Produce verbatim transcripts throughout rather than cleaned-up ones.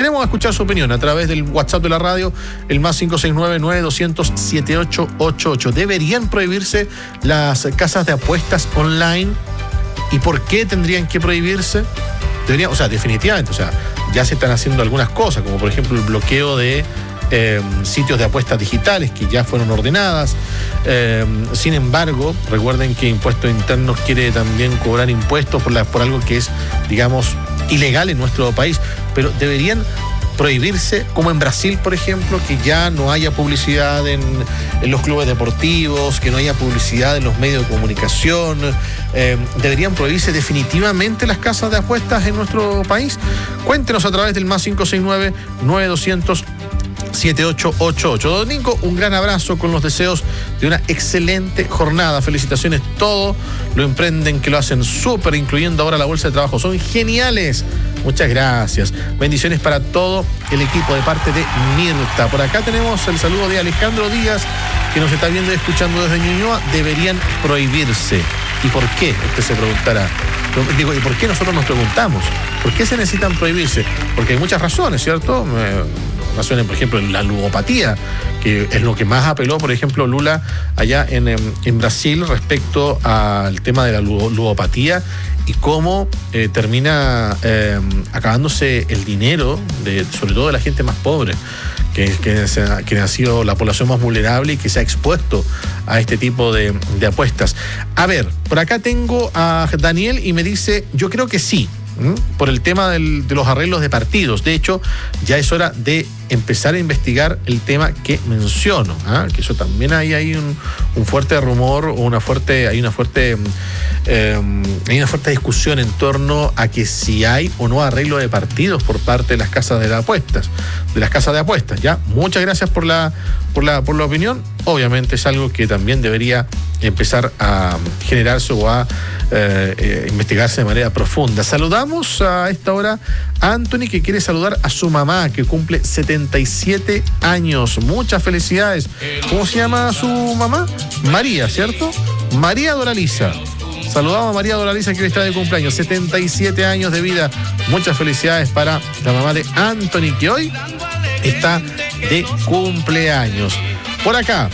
queremos escuchar su opinión a través del WhatsApp de la radio, el más cinco seis nueve, nueve dos cero cero, siete ocho ocho ocho. ¿Deberían prohibirse las casas de apuestas online? ¿Y por qué tendrían que prohibirse? Deberían, o sea, definitivamente, o sea, ya se están haciendo algunas cosas, como por ejemplo el bloqueo de eh, sitios de apuestas digitales que ya fueron ordenadas. Eh, sin embargo, recuerden que Impuestos Internos quiere también cobrar impuestos por, la, por algo que es, digamos, ilegal en nuestro país, pero deberían prohibirse, como en Brasil, por ejemplo, que ya no haya publicidad en, en los clubes deportivos, que no haya publicidad en los medios de comunicación. Eh, deberían prohibirse definitivamente las casas de apuestas en nuestro país. Cuéntenos a través del más cinco seis nueve, nueve dos cero cero, siete ocho ocho ocho. Domingo, un gran abrazo con los deseos de una excelente jornada. Felicitaciones, todo lo emprenden que lo hacen súper, incluyendo ahora la bolsa de trabajo. Son geniales. Muchas gracias. Bendiciones para todo el equipo de parte de Mirta. Por acá tenemos el saludo de Alejandro Díaz, que nos está viendo y escuchando desde Ñuñoa. Deberían prohibirse. ¿Y por qué? Usted se preguntará. Digo, ¿y por qué nosotros nos preguntamos? ¿Por qué se necesitan prohibirse? Porque hay muchas razones, ¿cierto? Razones, por ejemplo, la ludopatía, que es lo que más apeló, por ejemplo, Lula allá en, en Brasil respecto al tema de la ludopatía y cómo eh, termina eh, acabándose el dinero, de, sobre todo de la gente más pobre, que, que, se, que ha sido la población más vulnerable y que se ha expuesto a este tipo de, de apuestas. A ver, por acá tengo a Daniel y me dice, yo creo que sí, ¿m? por el tema del, de los arreglos de partidos. De hecho, ya es hora de empezar a investigar el tema que menciono, ¿ah? que eso también hay, hay un, un fuerte rumor, o una fuerte, hay una fuerte eh, hay una fuerte discusión en torno a que si hay o no arreglo de partidos por parte de las casas de las apuestas, de las casas de apuestas. Ya, muchas gracias por la, por la, por la opinión. Obviamente es algo que también debería empezar a generarse o a eh, eh, investigarse de manera profunda. Saludamos a esta hora a Anthony, que quiere saludar a su mamá, que cumple setenta y siete años. Muchas felicidades. ¿Cómo se llama su mamá? María, ¿cierto? María Doralisa. Saludamos a María Doralisa, que hoy está de cumpleaños. setenta y siete años de vida. Muchas felicidades para la mamá de Anthony, que hoy está de cumpleaños. Por acá,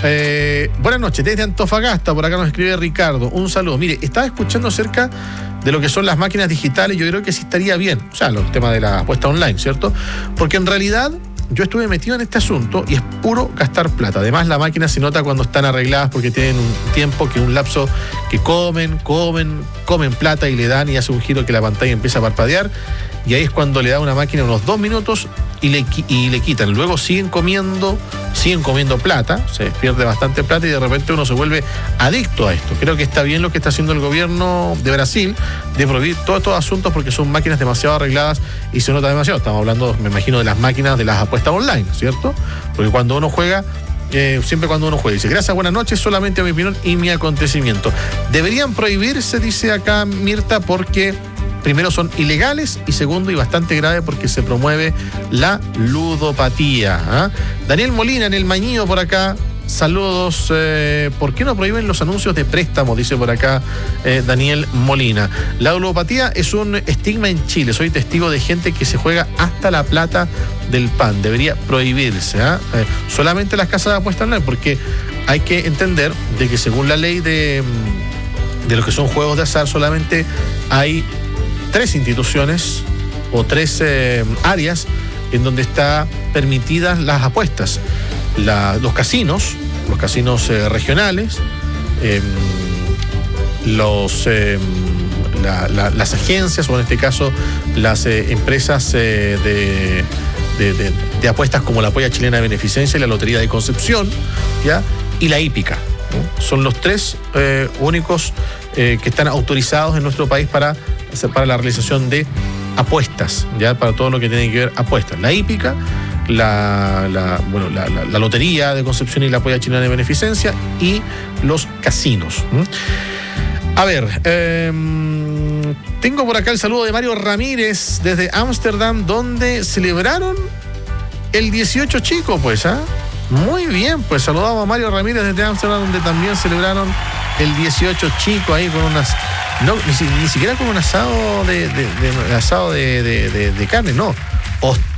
eh, buenas noches, desde Antofagasta, por acá nos escribe Ricardo, un saludo. Mire, estaba escuchando acerca de lo que son las máquinas digitales. Yo creo que sí estaría bien, o sea, el tema de la apuesta online, ¿cierto? Porque en realidad yo estuve metido en este asunto y es puro gastar plata. Además, la máquina se nota cuando están arregladas, porque tienen un tiempo, que un lapso que comen, comen, comen plata y le dan, y hace un giro que la pantalla empieza a parpadear, y ahí es cuando le da una máquina unos dos minutos y le, y le quitan. Luego siguen comiendo, siguen comiendo plata, se pierde bastante plata y de repente uno se vuelve adicto a esto. Creo que está bien lo que está haciendo el gobierno de Brasil, de prohibir todos estos asuntos, porque son máquinas demasiado arregladas y se nota demasiado. Estamos hablando, me imagino, de las máquinas de las apuestas online, ¿cierto? Porque cuando uno juega, eh, siempre cuando uno juega, dice, gracias, buenas noches, solamente mi opinión y mi acontecimiento. Deberían prohibirse, dice acá Mirta, porque primero son ilegales y segundo, y bastante grave, porque se promueve la ludopatía. ¿Ah? Daniel Molina en el Mañío por acá. Saludos. Eh, ¿Por qué no prohíben los anuncios de préstamo? Dice por acá eh, Daniel Molina. La ludopatía es un estigma en Chile. Soy testigo de gente que se juega hasta la plata del pan. Debería prohibirse. ¿eh? Eh, solamente las casas de apuestas online, porque hay que entender de que según la ley de, de lo que son juegos de azar, solamente hay tres instituciones o tres eh, áreas en donde están permitidas las apuestas. La, los casinos, los casinos eh, regionales, eh, los, eh, la, la, las agencias, o en este caso las eh, empresas eh, de, de, de, de apuestas, como la Polla Chilena de Beneficencia y la Lotería de Concepción, ¿ya? Y la hípica, ¿no? Son los tres eh, únicos eh, que están autorizados en nuestro país para para la realización de apuestas, ya, para todo lo que tiene que ver apuestas. La hípica, la, la, bueno, la, la, la Lotería de Concepción y la Polla Chilena de Beneficencia, y los casinos. ¿Mm? A ver, eh, tengo por acá el saludo de Mario Ramírez desde Ámsterdam, donde celebraron el dieciocho chico, pues, ¿ah? Muy bien, pues saludamos a Mario Ramírez desde Ámsterdam, donde también celebraron el dieciocho chico, ahí con unas, no, ni, ni siquiera con un asado de, de, de asado de, de, de, de carne, no,